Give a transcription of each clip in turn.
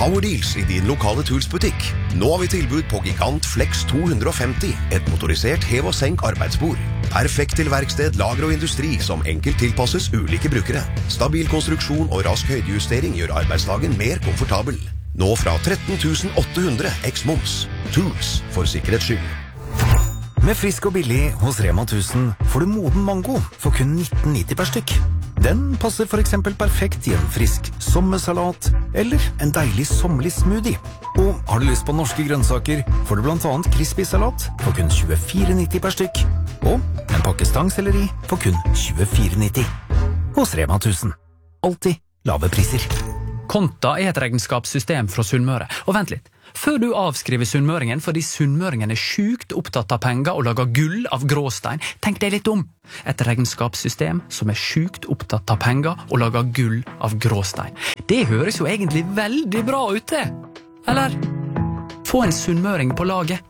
Power Deals i din lokale Tools-butikk. Nå har vi tilbud på Gigant Flex 250, et motorisert hev- og senk arbeidsbord. Perfekt til verksted, lager og industri som enkelt tilpasses ulike brukere. Stabil konstruksjon og rask høydejustering gjør arbeidsdagen mer komfortabel. Nå fra 13 800 eks-moms. Tools for sikkerhets skyld. Med frisk og billig hos Rema 1000 får du moden mango for kun 19,90 per stykk. Den passer for eksempel perfekt i en frisk sommersalat eller en deilig sommerlig smoothie. Og har du lyst på norske grønnsaker, får du blant annet crispy salat for kun 24,90 per stykk. Og en pakke stangselleri for kun 24,90. Hos Rema 1000. Alltid lave priser. Konta er et regnskapssystem fra Sunnmøre. Og vent litt, før du avskriver sunnmøringen fordi sunnmøringen er sjukt opptatt av penger og lager gull av gråstein, tenk deg litt om. Et regnskapssystem som er sjukt opptatt av penger og lager gull av gråstein. Det høres jo egentlig veldig bra ut det. Eller? Få en sunnmøring på laget.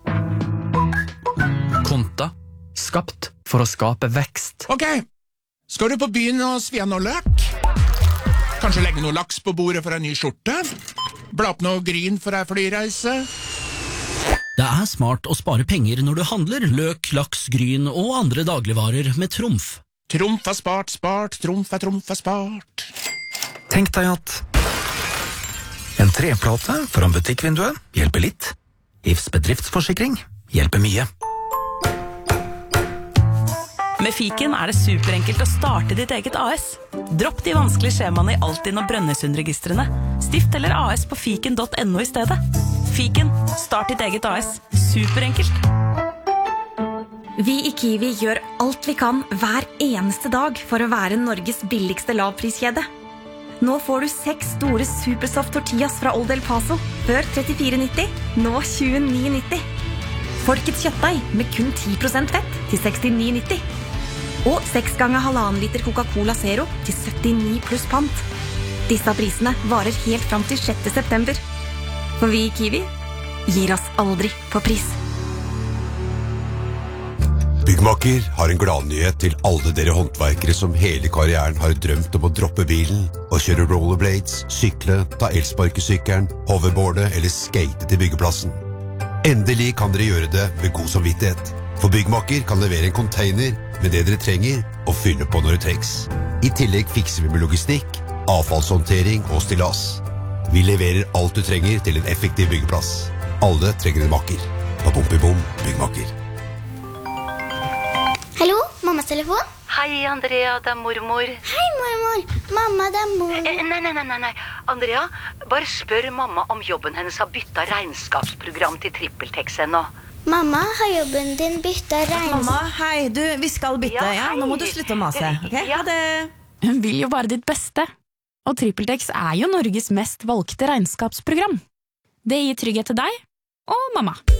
Konta. Skapt for å skape vekst. Ok, skal du på byen og svia noe løk? Kanskje legge noe laks på bordet for en ny skjorte? Bla opp noe gryn for ei flyreise? Det er smart å spare penger når du handler løk, laks, gryn og andre dagligvarer med Trumf. Trumf er spart, spart, Trumf er spart. Tenk deg at en treplate foran butikkvinduet hjelper litt. IFs bedriftsforsikring hjelper mye. Med Fiken er det superenkelt å starte ditt eget AS. Dropp de vanskelige skjemaene i Altinn og Brønnøysundregistrene. Stift eller AS på fiken.no i stedet. Fiken, start ditt eget AS. Superenkelt. Vi i Kiwi gjør alt vi kan hver eneste dag for å være Norges billigste lavpriskjede. Nå får du 6 store Supersoft tortillas fra Old El Paso. Før 34,90, nå 29,90. Folkets kjøttdeig med kun 10% fett til 69,90. Og 6 ganger 1,5 liter Coca-Cola Zero til 79 pluss pant. Disse prisene varer helt fram til 6. september. For vi i Kiwi gir oss aldri på pris. Byggmakker har en gladnyhet til alle dere håndverkere som hele karrieren har drømt om å droppe bilen og kjøre rollerblades, sykle, ta elsparkesykkelen, hoverboarde eller skate til byggeplassen. Endelig kan dere gjøre det med god samvittighet. For Byggmakker kan levere en container med det dere trenger og fylle på når det trengs. I tillegg fikser vi med logistikk, avfallshåndtering og stillas. Vi leverer alt du trenger til en effektiv byggeplass. Alle trenger en makker. Bom, Byggmakker. Hallo, mammas telefon? Hei, Andrea, det er mormor. Hei, mormor. Mamma, det er mormor. Nei. Andrea, bare spør mamma om jobben hennes har byttet regnskapsprogram til TrippelTex ennå. Mamma, har jobben din byttet regnskap? Mamma, hei, vi skal bytte, ja. Nå må du slutte å mase, ok? Ha det. Hun vil jo bare ditt beste. Og TrippelTex er jo Norges mest valgte regnskapsprogram. Det gir trygghet til deg og mamma.